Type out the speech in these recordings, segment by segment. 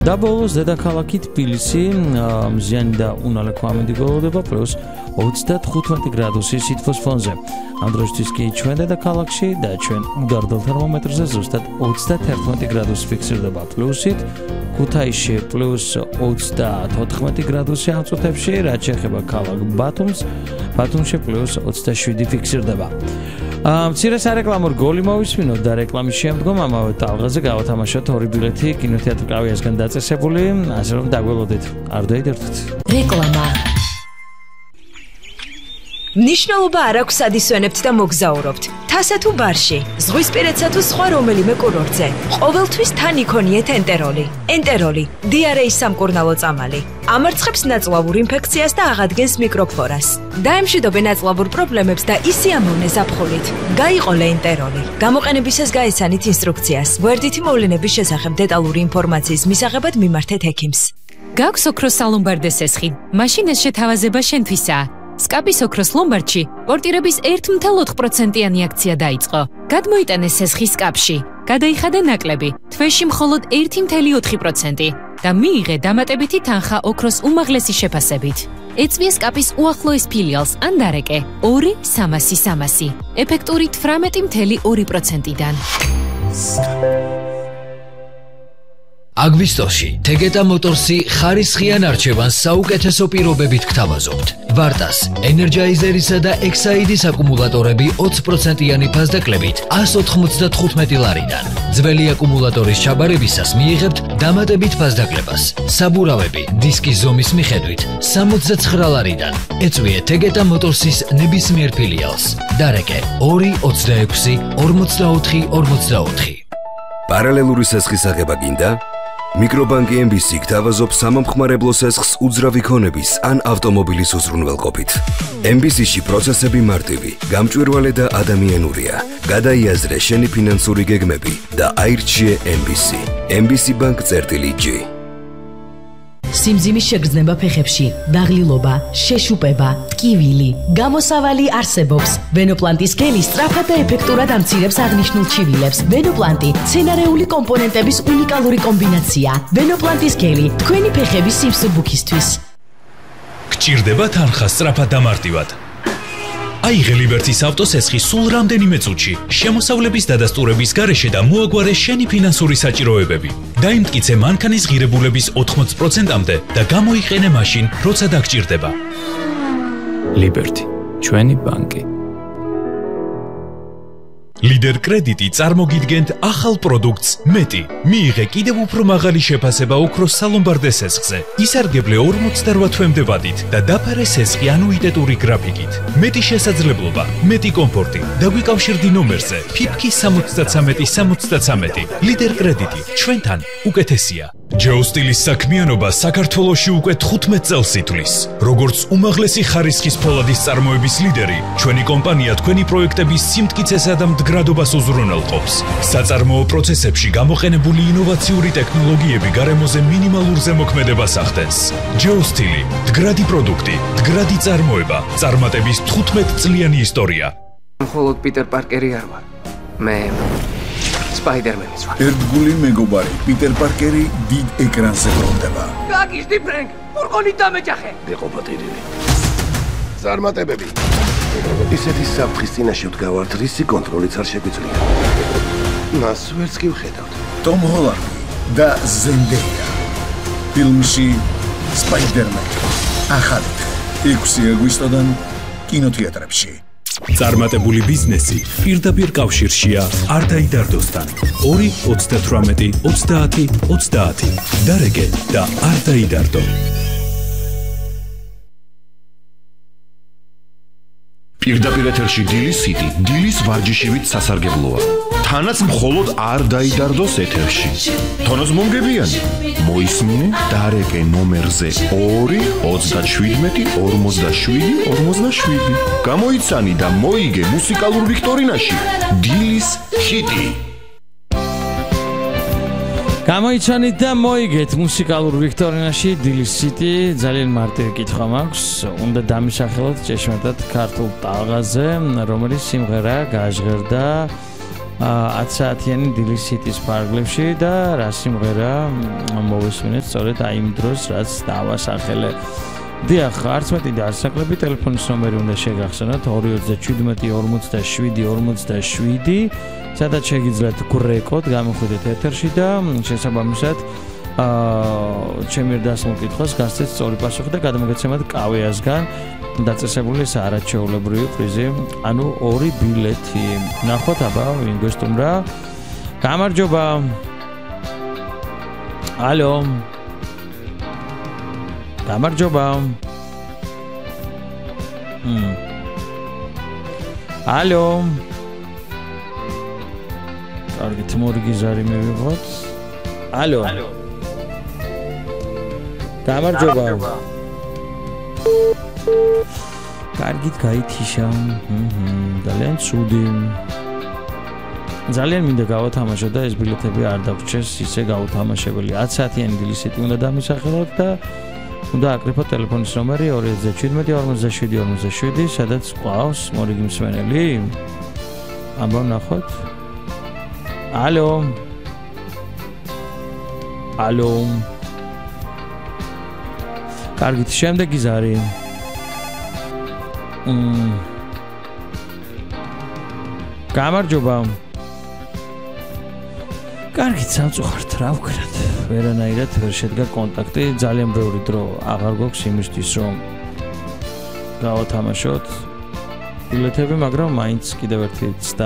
და ბოლოს დედაქალაქი თბილისი მზიანი და უნალექო ამიდგოლოდება პლუს 35 გრადუსი სითბოს ფონზე. ამ დროისთვის კი ჩვენ დედაქალაქში და ჩვენ უდარდელ თერმომეტრზე ზუსტად 31 გრადუსი ფიქსირდება პლუსით, ქუთაისში პლუს 34 გრადუსი ამ წუთებში, რაც შეეხება ქალაქ ბათუმში პლუს 27 ფიქსირდება. მცირე სარეკლამო გოლი მოვისმინოთ და რეკლამის შემდგომ ამავე ტალღაზე გავათამაშოთ 2 ბილეთი კინოთეატრ კავიასგან დაწესებული, ასე რომ დაგველოდეთ. არ დაიდერთოთ. რეკლამა. ნიშნულობა არ აქვს სად ისვენებთ და მოგზაურობთ. თასა თუ ბარში, ზღვისპირეთსა თუ სხვა რომელიმე კურორტზე. ყოველთვის თან იქონიეთ ენტეროლი. ენტეროლი, დიარეის სამკურნალო წამალი. ამარცხებს ნაწლავურ ინფექციას და აღადგენს მიკროფლორას. დაემშვიდობენ ნაწლავურ პრობლემებს და ისიამოვნე ზაფხულით. გაიყოლე ენტეროლი. გამოყენებისას გაეცანით ინსტრუქციას. გვერდითი მოვლენების შესახებ დეტალური ინფორმაციის მისაღებად მიმართეთ ექიმს. გაქვს ოქროს სალომბარდე სესხი. მაშინ ეს შეთავაზება შენთვისაა. სკაპის ოქროს ლომბარდში პორტირების 1.4%-იანი აქცია დაიწყო. გადმოიტანეს სესხი სკაპში. გადაიხადა ნაკლები, თვეში მხოლოდ 1.4% და მიიღე დამატებითი თანხა ოქროს უმაღლესი შეფასებით. ეწვია სკაპის უახლოეს ფილიალს ან დარეკე 2-300-300, ეფექტური 18.2%-დან. აგვისტოში თეგეტა მოტორსი ხარისხიან არჩევანს საუკეთესო პირობებით გთავაზობთ. ვარტას, ენერჯაიზერისა და ექსაიდის აკუმულატორები 20%-იანი ფასდაკლებით 195 ლარიდან. ძველი აკუმულატორის ჩაბარებისას მიიღებთ დამატებით ფასდაკლებას. საბურავები დისკის ზომის მიხედვით 69 ლარიდან. ეწვიეთ თეგეტა მოტორსის ნებისმიერ ფილიალს. დარეკე 2-26-44-44. პარალელური სესხის აღება გინდა? მიკრობანკი MBC გთავაზობს სამომხმარებლო სესხს უძრავი ქონების ან ავტომობილის უზრუნველყოფით. MBC-ში პროცესები მარტივი, გამჭვირვალე და ადამიანურია. გადაიაზრე შენი ფინანსური გეგმები და აირჩიე MBC. MBC Bank-G. სიმძიმის შეგრძნება ფეხებში, დაღლილობა, შეშუპება, ტკივილი, გამოსავალი არსებობს. ვენოპლანტის გელი სწრაფად და ეფექტურად ამცირებს აღნიშნულ ჩივილებს. ვენოპლანტი მცენარეული კომპონენტების უნიკალური კომბინაცია. ვენოპლანტის გელი თქვენი ფეხების სიმსუბუქისთვის. გჭირდება თანხა სწრაფად და მარტივად. აიღე ლიბერტის ავტოსესხი სულ რამდენიმე წუთში, შემოსავლების დადასტურების გარეშე და მოაგვარე შენი ფინანსური საჭიროებები. დაიმტკიცე მანქანის ღირებულების 80%-მდე და გამოიყენე მაშინ, როცა დაგჭირდება. ლიბერტი, ჩვენი ბანკი. ლიდერ კრედიტი წარმოგიდგენთ ახალ პროდუქტს მეტი. მიიღე კიდევ უფრო მაღალი შეფასება ოქროს სალომბარდე სესხზე. ისარგებლე 48 თვემდე ვადით და დაფარე სესხი ანუიტეტური გრაფიკით. მეტი შესაძლებლობა, მეტი კომფორტი. დაგვიკავშირდი ნომერზე ფიფკი 73-73. ლიდერ კრედიტი, ჩვენთან უკეთესია. ჯეოსტილის საქმიანობა საქართველოში უკვე 15 წელს ითვლის. როგორც უმაღლესი ხარისხის ფოლადის წარმოების ლიდერი, ჩვენი კომპანია თქვენი პროექტების სიმტკიცესა და მდგრადობას უზრუნველყოფს. საწარმოო პროცესებში გამოყენებული ინოვაციური ტექნოლოგიები გარემოზე მინიმალურ ზემოქმედებას ახდენს. ჯეოსტილი, მდგრადი პროდუქტი, მდგრადი წარმოება, წარმატების 15 წლიანი ისტორია. მხოლოდ პიტერ პარკერი არ ვარ. მე სპაიდერმენის ვარ. ერთგული მეგობარი პიტერ პარკერი დიდ ეკრანზე ბრუნდება. გაგიშდი ფრენკ, ფურგონით დამეჯახე. დეყოპატირილი. წარმატებები. ისეთი საფრთხის წინაშე ვდგავართ, რისი კონტროლიც არ შეგვიძლია. მას ვერც კი ვხედავთ. ტომ ჰოლანდი და ზენდეია. ფილმში სპაიდერმენი. ახალი 6 აგვისტოდან კინოთეატრებში. წარმატებული ბიზნესი პირდაპირ კავშირშია არ დაიდარდოსთან. 2-38-30-30. დარეკე და არ დაიდარდო. პირდაპირ ეთერში დილის ჰიტი, დილის ვარჯიშივით სასარგებლოა. თანაც მხოლოდ არ დაიდარდოს ეთერში. თონოს მომგებიანი? მოისმინე დარეკე ნომერზე 2-37-47-47. გამოიცანი და მოიგე მუსიკალურ ვიქტორინაში დილის ჰიტი. გამოიცანით და მოიგეთ მუსიკალურ ვიქტორინაში დილის ჰიტი. ძალიან მარტივი კითხვა მაქვს. უნდა დამისახელოთ ჭეშმარიტად ქართულ ტალღაზე, რომელიც სიმღერა გაჟღერდა 10 საათიანი დილის ჰიტის ფარგლებში და რა სიმღერა მოვესმინეთ სწორედ აი იმ დროს რაც დავასახელე. დიახ, არც მეტი და არც ნაკლები ტელეფონის ნომერი უნდა შეგახსენოთ 237-47-47, სადაც შეგიძლიათ გვრეკოთ, გამოხვიდეთ ეთერში და შესაბამისად ჩემი დასმულ კითხვას გასცეთ სწორი პასუხი და გადამოგეცემათ კავეასგან დაწესებული საარაჩეულებრივი პრიზი, ანუ 2 ბილეთი. ნახოთ აბა ვინ გვესტუმრა. გამარჯობა. ალო. გამარჯობა. ალო. კარგი, თმორგი ზარი მივიღოთ. ალო. გამარჯობა. კარგით გაითიშა. ძალიან ცუდი. ძალიან მინდა გავათამაშო და ეს ბილეთები არ დაგვრჩეს ისე გაუთამაშებელი. 10 საათიანი დილის ჰიტი უნდა დამისახელოთ და უნდა აკრიფოთ ტელეფონის ნომერი 217-47-47, სადაც ყავს მორიგი მსმენელი. ამბავ ნახოთ. ალო. ალო. კარგით, შემდეგი ზარი. გამარჯობა. კარგით, სამწუხაროდ რა ვქნათ. ვერანაირად ვერ შედგა კონტაქტი, ძალიან ბევრი დრო აღარ გვაქვს იმისთვის, რომ გავათამაშოთ ბილეთები, მაგრამ მაინც კიდევ ერთი ცდა.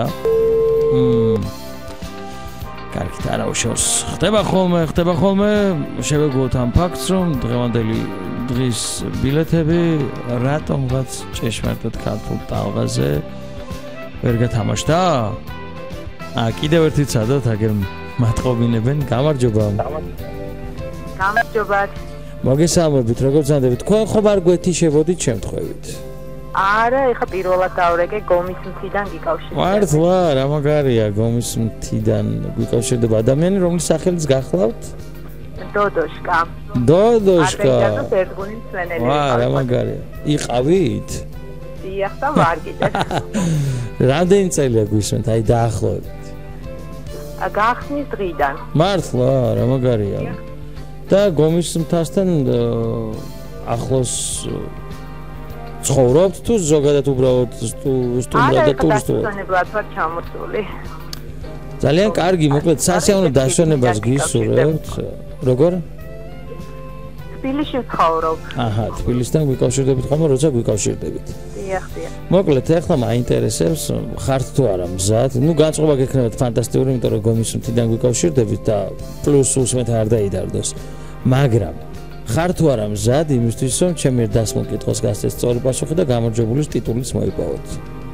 კარგით, არა უშავს. ხდება ხოლმე, შევეგუოთ ამ ფაქტს, რომ დღევანდელი დღის ბილეთები რატომღაც ჭეშმარიტად ქართულ ტალღაზე ვერ გათამაშდა? კიდევ ერთი ცადოთ, აგერ მათყობინებენ. გამარჯობა. გამარჯობა. მოგესალმებით, როგორ ძანდებით? თქვენ ხომ არ გვეთიშებოდით შემთხვევით? არა, ეხა პირველად დავრეგე გომის მთიდან გიკავშირდება. მართლა, რა მაგარია, გომის მთიდან გვიკავშირდება ადამიანი, რომლის სახელიც გახლავთ? დოდოშკა. დოდოშკა. ადრეჯანოს ერთგუნი მსმენელი. რა მაგარია. იყავით? დიახ და ვარ კიდე. რამდენი წელია გვისმენთ, აი დაახლოებით? გახსნის დღიდან. მართლა, რა მაგარია. და გომის მთასთან ახლოს ცხოვრობთ თუ ზოგადად უბრალოდ სტუმრად და ტურისტად? არა, დასვენებლად ვარ ჩამოსული. ძალიან კარგი, მოკლედ სასიამოვნო დასვენებას გისურვებთ. როგორ? თბილისში ვცხოვრობ. აჰა, თბილისთან გვიკავშირდებით ხოლმე, როცა გვიკავშირდებით. დიახ. მოკლედ, ახლა მაინტერესებს, ხართ თუ არა მზად? ნუ განწყობა გექნებათ ფანტასტიკური, იმიტომ რომ გომის მთიდან გვიკავშირდებით და პლუს უსმეთ არ დაიდარდოს. მაგრამ ხარ თუ არა მზად იმისთვის, რომ ჩემი დასმულ კითხვას გასცეთ სწორი პასუხი და გამარჯვებულის ტიტულიც მოიპოვოთ?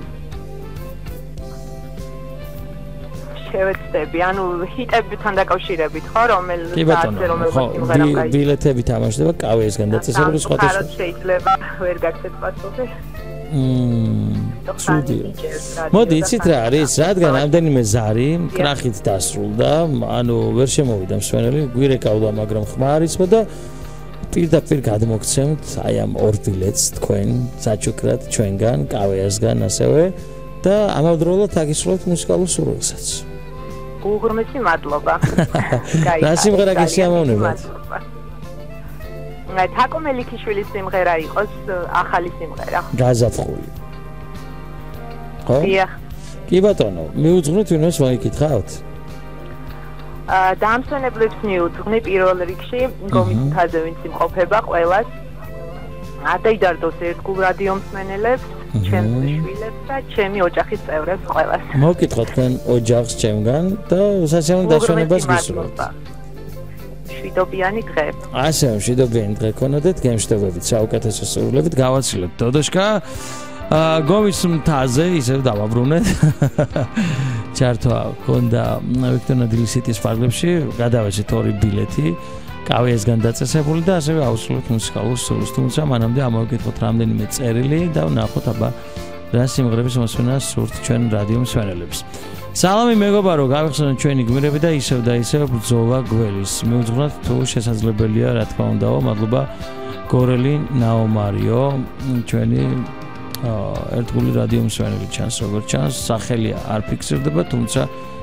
შევეცდები, ანუ ჰიტებთან დაკავშირებით ხო, რომელიც ბილეთები თამაშდება კავეისგან დაწესებული სხვადასხვა. არა, შეიძლება ვერ გაგცეთ პასუხი. ცუდია. მოდი, იცით რა არის, რადგან რამდენიმე ზარი კრახით დასრულდა, ანუ ვერ შემოვიდა მსვენელი, გვირეკავდა, მაგრამ ხმა არ იცოდა და პირდაპირ გადმოგცემთ აი ამ 2 ბილეთს თქვენ საჩუქრად ჩვენგან, კავეასგან ასევე და ამავდროულად აგისურვებთ მუსიკალურ სურვილსაც. უღრმესი მადლობა. რა სიმღერა გესიამოვნებათ? თაკო მელიქიშვილის სიმღერა იყოს, ახალი სიმღერა. გაზაფხული. ხო? დიახ. კი ბატონო, მიუძღვნით ვინმეს მოიკითხავთ? დამსვენებლებს მიუძღვნი პირველ რიგში, გომის მთაზე ვინც იმყოფება ყველას. ადაიდარდოს ერთგულ რადიო მსმენელებს, ჩემს შვილებს და ჩემი ოჯახის წევრებს ყველას. მოგკითხოთ თქვენ ოჯახს ჩემგან და სასიამოვნო დასვენებას გისურვებთ. შვიდობიანი დღე. ასე, შვიდობიანი დღე გქონოდეთ, გემშვიდობებით, საუკეთესო სურვილებით, გავაცილოთ დოდოშკა. გომის მთაზე ისევ დავაბრუნეთ. ჩართვა ქონდა ვიქტორ ნადილის ჰიტის ფარგლებში, გადავეცეთ 2 ბილეთი. კავეასგან დაწესებული და ასევე აუსრულებთ მუსიკალურ სურვილს, თუმცა მანამდე ამოვიკითხოთ რამდენიმე წერილი და ვნახოთ აბა რა სიმღერების მოსმენას სურთ ჩვენ რადიო მსმენელებს. სალამი მეგობარო, გავიხსენოთ ჩვენი გმირები და ისევ ბრძოლა გველის. მიუძღვნათ თუ შესაძლებელია, რა თქმა უნდა, მადლობა გორელი ნაომარიო, ჩვენი ერთგული რადიო მსმენელი ჩანს, როგორც ჩანს, სახელი არ ფიქსირდება, თუმცა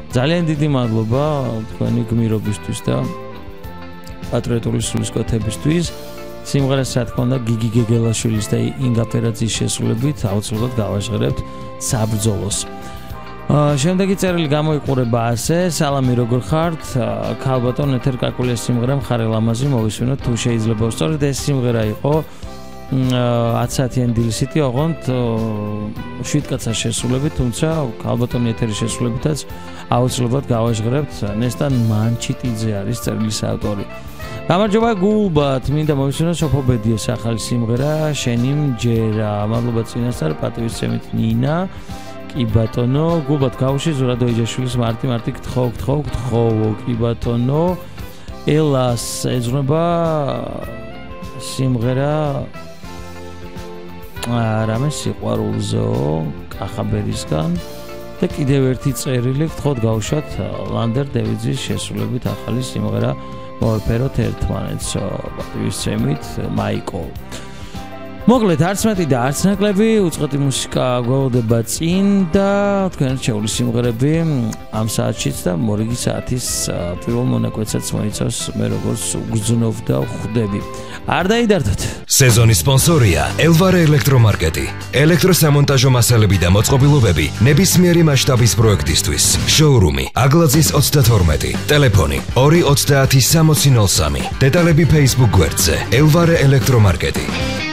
ძალიან დიდი მადლობა თქვენი გმირობისთვის და პატრიოტული სულისკვეთებისთვის. სიმღერას რა თქმა უნდა გიგი გეგელაშვილის და ინგა ფერაძის შესრულებით აუცილებლად გავაჟღერებთ საბრძოლოს. შემდეგი წერილი გამოიყურება ასე: სალამი როგორ ხართ? ქალბატონ ეთერკაკულიას სიმღერა მხარე ლამაზი მოვისმინოთ თუ შეიძლება. სწორედ ეს სიმღერა იყო 10 საათიან დილისიტი ოღონდ 7 კაცის შესრულებით, თუმცა ქალბატონი ეთერის შესრულებითაც აუცილებლად გავაჟღერებთ. ნესტან მანჩიტიძე არის წერილის ავტორი. გამარჯობა გულბათ, მინდა მოვისმინოთ სოფო ბედიოს ახალი სიმღერა შენი მჯერა. მადლობა წინასწარ პატივისცემით ნინა. კი ბატონო, გულბათ გავუში ზურადო იჯაშვილის მარტი გთხოვ, კი ბატონო. ელას ეძღვნება სიმღერა რამე სიყვარულზო კახაბერისგან და კიდევ ერთი წერილი გთხოვთ გავუშვათ ლანდერ დევიძის შესრულებით ახალი სიმღერა მოვეფეროთ ერთმანეთს პატივისცემით მაიკო. მოკლედ არც მეტი და არც ნაკლები უწყეთი მუსიკა გველოდება წინ და თქვენ რჩეული სიმღერები ამ საათშიც და მორიგი საათის პირველ მონაკვეთსაც მოიცავს მე როგორც უგზნოვ და ხვდები. არ დაიდარდოთ. სეზონის სპონსორია ელვარე ელექტრომარკეტი. ელექტროსამონტაჟო მასალები და მოწყობილობები ნებისმიერი მასშტაბის პროექტისთვის. შოურუმი აგლაძის 32. ტელეფონი 230 6003. დეტალები Facebook გვერდზე ელვარე ელექტრომარკეტი.